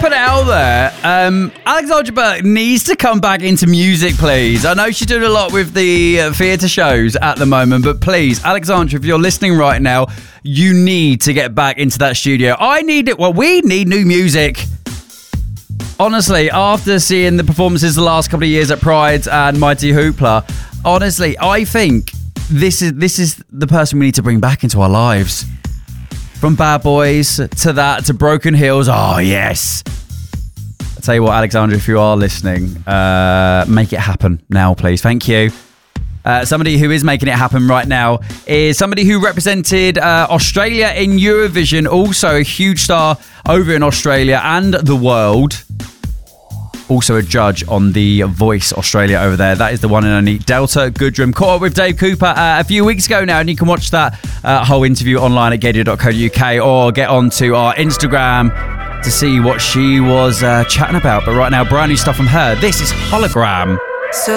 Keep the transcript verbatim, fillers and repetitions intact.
put it out there. Um, Alexandra Burke needs to come back into music, please. I know she's doing a lot with the uh, theatre shows at the moment, but please, Alexandra, if you're listening right now, you need to get back into that studio. I need it. Well, we need new music. Honestly, after seeing the performances the last couple of years at Pride and Mighty Hoopla, honestly, I think this is this is the person we need to bring back into our lives. From Bad Boys to that to Broken Hills. Oh, yes. I'll tell you what, Alexandra, if you are listening, uh, make it happen now, please. Thank you. Uh, somebody who is making it happen right now is somebody who represented uh, Australia in Eurovision, also a huge star over in Australia and the world. Also a judge on The Voice Australia over there. That is the one and only Delta Goodrem. Caught up with Dave Cooper uh, a few weeks ago now, and you can watch that uh, whole interview online at gadio dot co dot uk or get onto our Instagram to see what she was uh, chatting about. But right now, brand new stuff from her. This is Hologram.